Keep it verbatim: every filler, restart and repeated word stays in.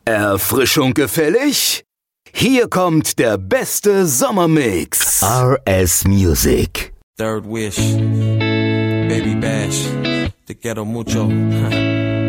Erfrischung gefällig? Hier kommt der beste Sommermix. R S Music. Third Wish, Baby Bash, Te quiero mucho.